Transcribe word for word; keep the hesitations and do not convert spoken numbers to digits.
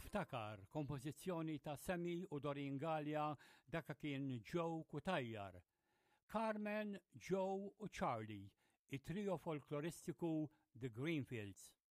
Ftakar kompożizzjoni ta' Sammy u Doreen Gallia dak kien Joe Kutajjar. Carmen, Joe u Charlie, it-trio folkloristiku The Greenfields.